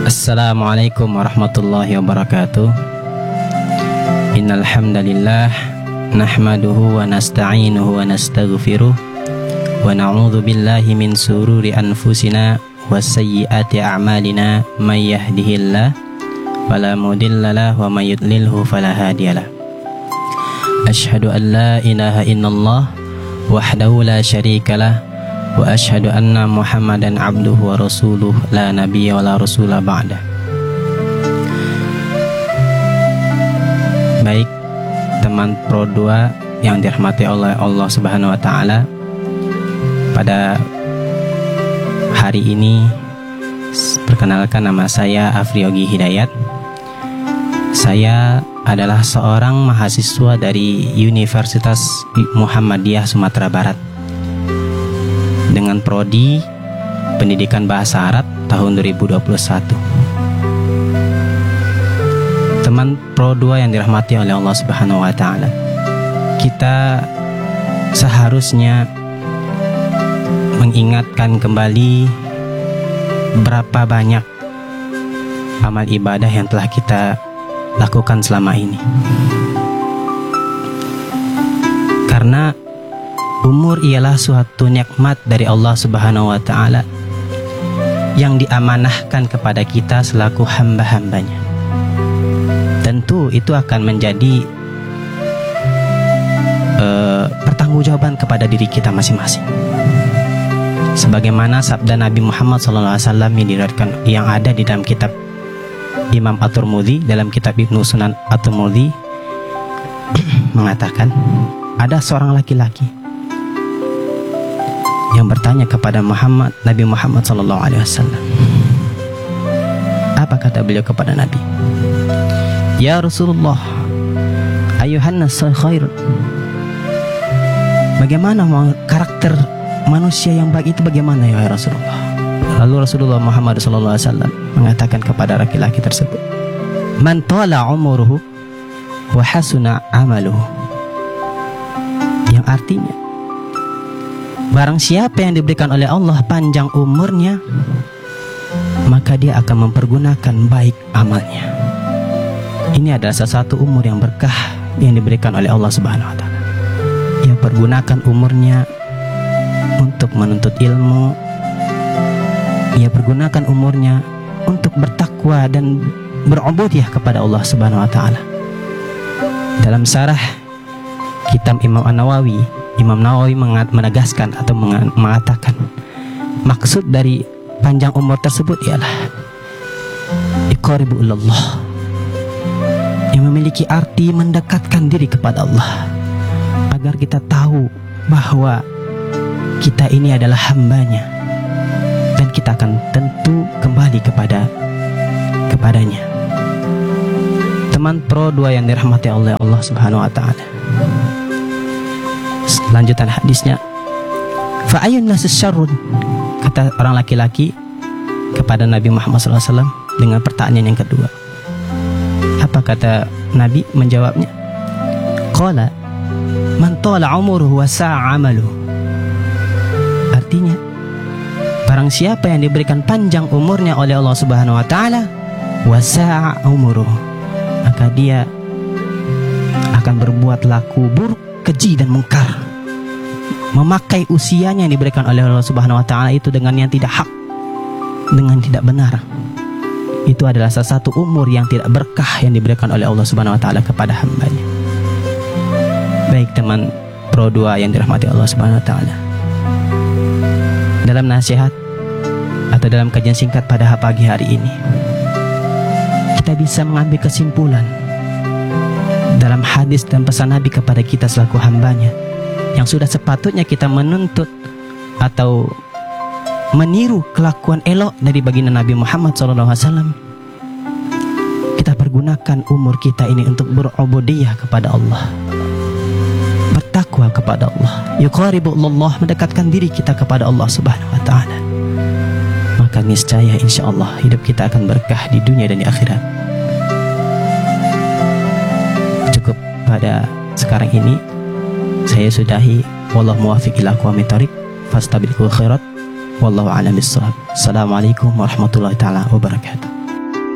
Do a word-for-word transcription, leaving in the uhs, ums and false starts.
Assalamualaikum warahmatullahi wabarakatuh. Innal hamdalillah nahmaduhu wa nasta'inuhu wa nastaghfiruh wa na'udzu billahi min sururi anfusina wa sayyiati a'malina may yahdihillah fala mudhillalah wa may yudlilhu fala hadiyalah. Asyhadu an la ilaha illallah wahdahu la syarikalah wa asyhadu anna Muhammadan abduhu wa rasuluh la nabiyya wa la rasula ba'da. Baik teman Pro dua yang dirahmati oleh Allah Subhanahu wa taala, pada hari ini perkenalkan, nama saya Afriyogi Hidayat. Saya adalah seorang mahasiswa dari Universitas Muhammadiyah Sumatera Barat dengan prodi Pendidikan Bahasa Arab tahun dua ribu dua puluh satu. Teman Pro dua yang dirahmati oleh Allah Subhanahu wa taala, kita seharusnya mengingatkan kembali berapa banyak amal ibadah yang telah kita lakukan selama ini. Karena umur ialah suatu nikmat dari Allah Subhanahu wa taala yang diamanahkan kepada kita selaku hamba-hambanya. Tentu itu akan menjadi uh, pertanggungjawaban kepada diri kita masing-masing. Sebagaimana sabda Nabi Muhammad shallallahu alaihi wasallam yang diriwayatkan, yang ada di dalam kitab Imam At-Tirmidzi, dalam kitab Ibnu Sunan At-Tirmidzi mengatakan, ada seorang laki-laki yang bertanya kepada Muhammad, Nabi Muhammad sallallahu alaihi wasallam. Apa kata beliau kepada Nabi? Ya Rasulullah, ayuhan nas khair. Bagaimana karakter manusia yang baik itu bagaimana ya Rasulullah? Lalu Rasulullah Muhammad sallallahu alaihi wasallam mengatakan kepada laki-laki tersebut, man tala umuruhu wa hasuna amaluhu. Yang artinya, barang siapa yang diberikan oleh Allah panjang umurnya, maka dia akan mempergunakan baik amalnya. Ini adalah salah satu umur yang berkah yang diberikan oleh Allah Subhanahu wa taala. Yang pergunakan umurnya untuk menuntut ilmu, ia pergunakan umurnya untuk bertakwa dan berubudiyah kepada Allah Subhanahu wa taala. Dalam syarah kitab Imam An-Nawawi, Imam Nawawi menegaskan atau mengatakan, maksud dari panjang umur tersebut ialah iqaribu ilallah, yang memiliki arti mendekatkan diri kepada Allah, agar kita tahu bahwa kita ini adalah hambanya dan kita akan tentu kembali kepada kepadanya. Teman Pro dua yang dirahmati oleh Allah Subhanahu wa taala, lanjutan hadisnya, fa ayyun nas syarrun, kata orang laki-laki kepada Nabi Muhammad sallallahu alaihi wasallam dengan pertanyaan yang kedua. Apa kata Nabi menjawabnya? Qala man tala umuruhu wa sa'a amaluhu. Artinya, barang siapa yang diberikan panjang umurnya oleh Allah Subhanahu wa taala, wa sa'a umuruhu, maka dia akan berbuat laku buruk, keji dan mungkar, memakai usianya yang diberikan oleh Allah Subhanahu wa taala itu dengan yang tidak hak, dengan tidak benar. Itu adalah salah satu umur yang tidak berkah yang diberikan oleh Allah Subhanahu wa taala kepada hambanya. Baik teman Pro dua yang dirahmati Allah Subhanahu wa taala, dalam nasihat atau dalam kajian singkat pada pagi hari ini, kita bisa mengambil kesimpulan dalam hadis dan pesan Nabi kepada kita selaku hambanya, yang sudah sepatutnya kita menuntut atau meniru kelakuan elok dari baginda Nabi Muhammad shallallahu alaihi wasallam. Kita pergunakan umur kita ini untuk berubudiyah kepada Allah, bertakwa kepada Allah, yuqaribu Allah, mendekatkan diri kita kepada Allah Subhanahu wa taala. Maka niscaya insyaallah hidup kita akan berkah di dunia dan di akhirat. Cukup pada sekarang ini saya sudahi. Wallahu muwaffiq ila aqwamit thoriq, fastabiqul khairat. Wallahu a'lam bissawab. Assalamualaikum warahmatullahi taala wabarakatuh.